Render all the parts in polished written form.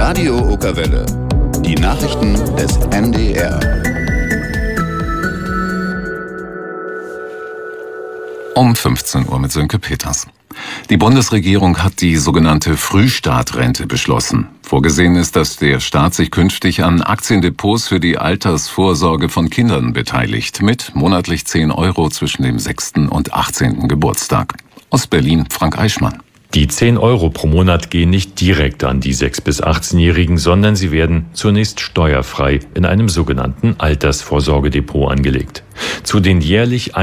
Radio Okerwelle. Die Nachrichten des NDR. Um 15 Uhr mit Sönke Peters. Die Bundesregierung hat die sogenannte Frühstartrente beschlossen. Vorgesehen ist, dass der Staat sich künftig an Aktiendepots für die Altersvorsorge von Kindern beteiligt, mit monatlich 10 € zwischen dem 6. und 18. Geburtstag. Aus Berlin Frank Eichmann. Die 10 € pro Monat gehen nicht direkt an die 6- bis 18-Jährigen, sondern sie werden zunächst steuerfrei in einem sogenannten Altersvorsorgedepot angelegt. Zu den jährlich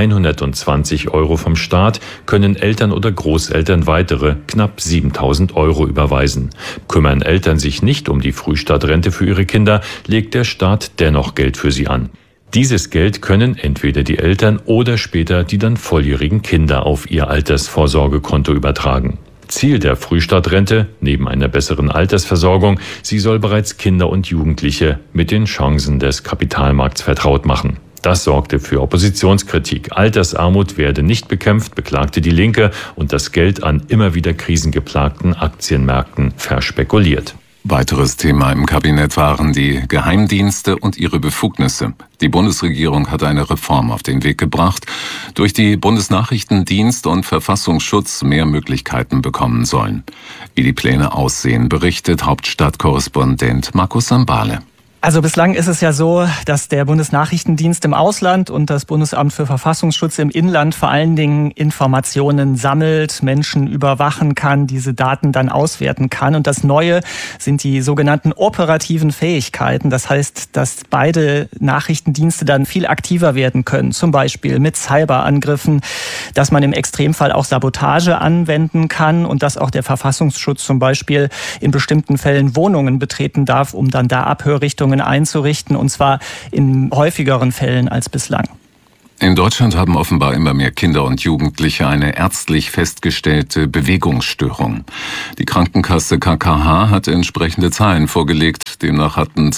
120 € vom Staat können Eltern oder Großeltern weitere knapp 7.000 € überweisen. Kümmern Eltern sich nicht um die Frühstartrente für ihre Kinder, legt der Staat dennoch Geld für sie an. Dieses Geld können entweder die Eltern oder später die dann volljährigen Kinder auf ihr Altersvorsorgekonto übertragen. Ziel der Frühstartrente, neben einer besseren Altersversorgung, sie soll bereits Kinder und Jugendliche mit den Chancen des Kapitalmarkts vertraut machen. Das sorgte für Oppositionskritik. Altersarmut werde nicht bekämpft, beklagte die Linke, und das Geld an immer wieder krisengeplagten Aktienmärkten verspekuliert. Weiteres Thema im Kabinett waren die Geheimdienste und ihre Befugnisse. Die Bundesregierung hat eine Reform auf den Weg gebracht, durch die Bundesnachrichtendienst und Verfassungsschutz mehr Möglichkeiten bekommen sollen. Wie die Pläne aussehen, berichtet Hauptstadtkorrespondent Markus Sambale. Also bislang ist es ja so, dass der Bundesnachrichtendienst im Ausland und das Bundesamt für Verfassungsschutz im Inland vor allen Dingen Informationen sammelt, Menschen überwachen kann, diese Daten dann auswerten kann. Und das Neue sind die sogenannten operativen Fähigkeiten. Das heißt, dass beide Nachrichtendienste dann viel aktiver werden können, zum Beispiel mit Cyberangriffen, dass man im Extremfall auch Sabotage anwenden kann und dass auch der Verfassungsschutz zum Beispiel in bestimmten Fällen Wohnungen betreten darf, um dann da Abhörrichtungen einzurichten, und zwar in häufigeren Fällen als bislang. In Deutschland haben offenbar immer mehr Kinder und Jugendliche eine ärztlich festgestellte Bewegungsstörung. Die Krankenkasse KKH hat entsprechende Zahlen vorgelegt. Demnach hatten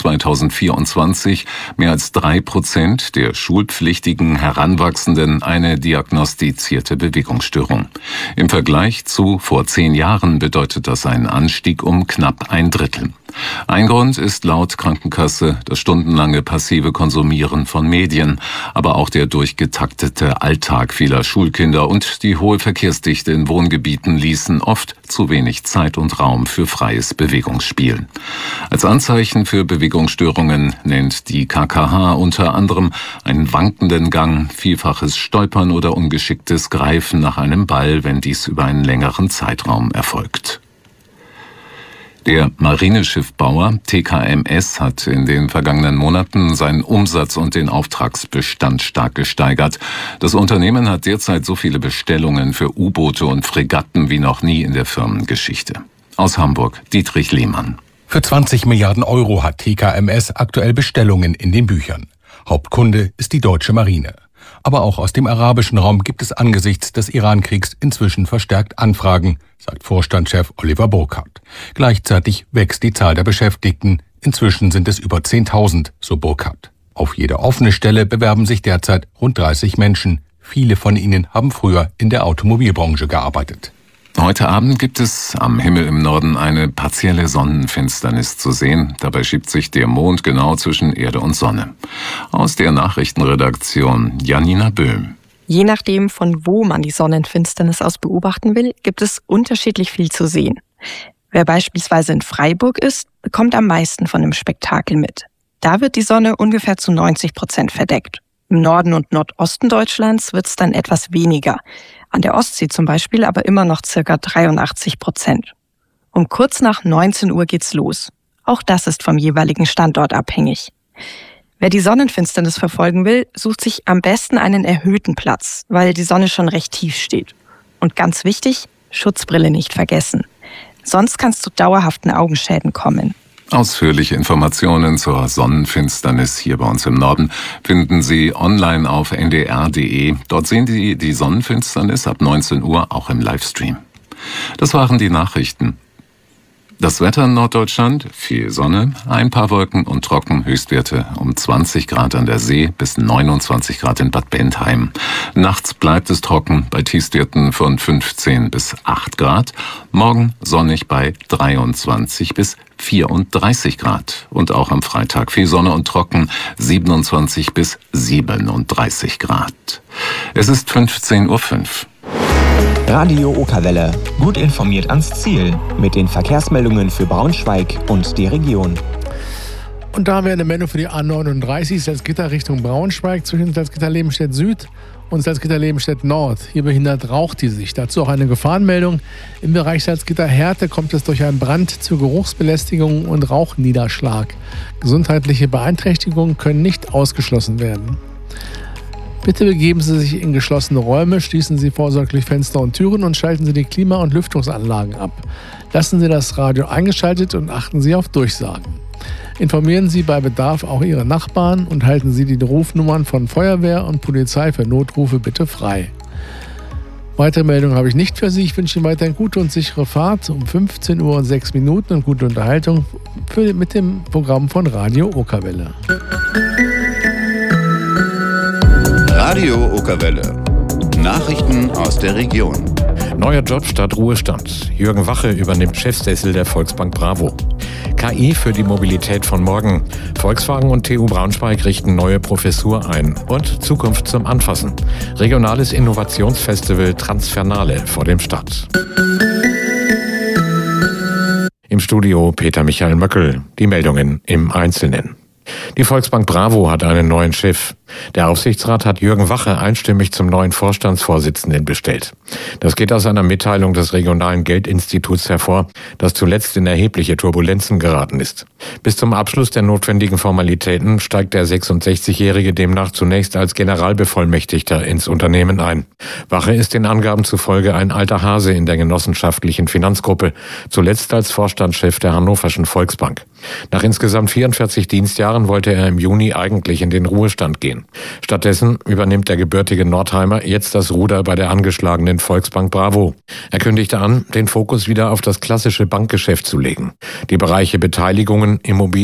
2024 mehr als 3% der schulpflichtigen Heranwachsenden eine diagnostizierte Bewegungsstörung. Im Vergleich zu vor 10 Jahren bedeutet das einen Anstieg um knapp 1/3. Ein Grund ist laut Krankenkasse das stundenlange passive Konsumieren von Medien, aber auch der durchgetaktete Alltag vieler Schulkinder und die hohe Verkehrsdichte in Wohngebieten ließen oft zu wenig Zeit und Raum für freies Bewegungsspiel. Als Anzeichen für Bewegungsstörungen nennt die KKH unter anderem einen wankenden Gang, vielfaches Stolpern oder ungeschicktes Greifen nach einem Ball, wenn dies über einen längeren Zeitraum erfolgt. Der Marineschiffbauer TKMS hat in den vergangenen Monaten seinen Umsatz und den Auftragsbestand stark gesteigert. Das Unternehmen hat derzeit so viele Bestellungen für U-Boote und Fregatten wie noch nie in der Firmengeschichte. Aus Hamburg, Dietrich Lehmann. Für 20 Milliarden € hat TKMS aktuell Bestellungen in den Büchern. Hauptkunde ist die deutsche Marine. Aber auch aus dem arabischen Raum gibt es angesichts des Iran-Kriegs inzwischen verstärkt Anfragen, sagt Vorstandschef Oliver Burkhardt. Gleichzeitig wächst die Zahl der Beschäftigten. Inzwischen sind es über 10.000, so Burkhardt. Auf jede offene Stelle bewerben sich derzeit rund 30 Menschen. Viele von ihnen haben früher in der Automobilbranche gearbeitet. Heute Abend gibt es am Himmel im Norden eine partielle Sonnenfinsternis zu sehen. Dabei schiebt sich der Mond genau zwischen Erde und Sonne. Aus der Nachrichtenredaktion Janina Böhm. Je nachdem, von wo man die Sonnenfinsternis aus beobachten will, gibt es unterschiedlich viel zu sehen. Wer beispielsweise in Freiburg ist, bekommt am meisten von dem Spektakel mit. Da wird die Sonne ungefähr zu 90% verdeckt. Im Norden und Nordosten Deutschlands wird es dann etwas weniger. An der Ostsee zum Beispiel aber immer noch ca. 83%. Um kurz nach 19 Uhr geht's los. Auch das ist vom jeweiligen Standort abhängig. Wer die Sonnenfinsternis verfolgen will, sucht sich am besten einen erhöhten Platz, weil die Sonne schon recht tief steht. Und ganz wichtig, Schutzbrille nicht vergessen. Sonst kann es zu dauerhaften Augenschäden kommen. Ausführliche Informationen zur Sonnenfinsternis hier bei uns im Norden finden Sie online auf ndr.de. Dort sehen Sie die Sonnenfinsternis ab 19 Uhr auch im Livestream. Das waren die Nachrichten. Das Wetter in Norddeutschland, viel Sonne, ein paar Wolken und trocken, Höchstwerte um 20 Grad an der See bis 29 Grad in Bad Bentheim. Nachts bleibt es trocken bei Tiefstwerten von 15 bis 8 Grad. Morgen sonnig bei 23 bis 34 Grad. Und auch am Freitag viel Sonne und trocken, 27 bis 37 Grad. Es ist 15:05 Uhr. Radio Okerwelle. Gut informiert ans Ziel. Mit den Verkehrsmeldungen für Braunschweig und die Region. Und da haben wir eine Meldung für die A39 Salzgitter Richtung Braunschweig zwischen Salzgitter-Lebenstedt Süd und Salzgitter-Lebenstedt Nord. Hier behindert raucht die sich. Dazu auch eine Gefahrenmeldung. Im Bereich Salzgitter-Härte kommt es durch einen Brand zu Geruchsbelästigung und Rauchniederschlag. Gesundheitliche Beeinträchtigungen können nicht ausgeschlossen werden. Bitte begeben Sie sich in geschlossene Räume, schließen Sie vorsorglich Fenster und Türen und schalten Sie die Klima- und Lüftungsanlagen ab. Lassen Sie das Radio eingeschaltet und achten Sie auf Durchsagen. Informieren Sie bei Bedarf auch Ihre Nachbarn und halten Sie die Rufnummern von Feuerwehr und Polizei für Notrufe bitte frei. Weitere Meldungen habe ich nicht für Sie. Ich wünsche Ihnen weiterhin gute und sichere Fahrt um 15:06 Uhr und gute Unterhaltung mit dem Programm von Radio Okerwelle. Radio Okerwelle. Nachrichten aus der Region. Neuer Job statt Ruhestand. Jürgen Wache übernimmt Chefsessel der Volksbank Bravo. KI für die Mobilität von morgen. Volkswagen und TU Braunschweig richten neue Professur ein. Und Zukunft zum Anfassen. Regionales Innovationsfestival Transfernale vor dem Start. Im Studio Peter Michael Möckel. Die Meldungen im Einzelnen. Die Volksbank Bravo hat einen neuen Chef. Der Aufsichtsrat hat Jürgen Wache einstimmig zum neuen Vorstandsvorsitzenden bestellt. Das geht aus einer Mitteilung des regionalen Geldinstituts hervor, das zuletzt in erhebliche Turbulenzen geraten ist. Bis zum Abschluss der notwendigen Formalitäten steigt der 66-Jährige demnach zunächst als Generalbevollmächtigter ins Unternehmen ein. Wache ist den Angaben zufolge ein alter Hase in der genossenschaftlichen Finanzgruppe, zuletzt als Vorstandschef der Hannoverschen Volksbank. Nach insgesamt 44 Dienstjahren wollte er im Juni eigentlich in den Ruhestand gehen. Stattdessen übernimmt der gebürtige Nordheimer jetzt das Ruder bei der angeschlagenen Volksbank Bravo. Er kündigte an, den Fokus wieder auf das klassische Bankgeschäft zu legen. Die Bereiche Beteiligungen, Immobilien